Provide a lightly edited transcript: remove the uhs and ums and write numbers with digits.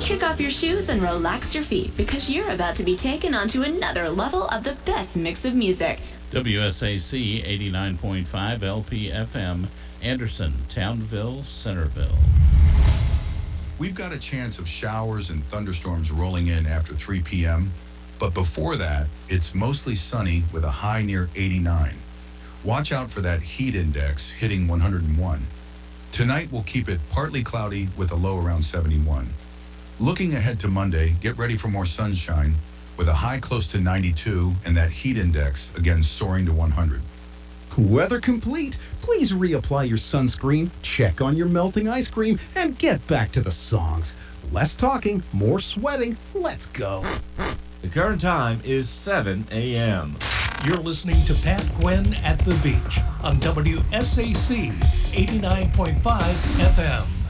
Kick off your shoes and relax your feet because you're about to be taken onto another level of the best mix of music. WSAC 89.5 LPFM, Anderson, Townville, Centerville. We've got a chance of showers and thunderstorms rolling in after 3 p.m., but before that, it's mostly sunny with a high near 89. Watch out for that heat index hitting 101. Tonight, we'll keep it partly cloudy with a low around 71. Looking ahead to Monday, get ready for more sunshine with a high close to 92 and that heat index again soaring to 100. Weather complete. Please reapply your sunscreen, check on your melting ice cream, and get back to the songs. Less talking, more sweating. Let's go. The current time is 7 a.m. You're listening to Pat Gwynn at the Beach on WSAC 89.5 FM.